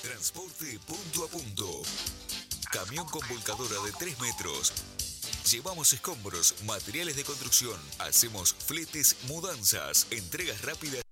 Transporte punto a punto. Camión con volcadora de 3 metros. Llevamos escombros, materiales de construcción. Hacemos fletes, mudanzas, entregas rápidas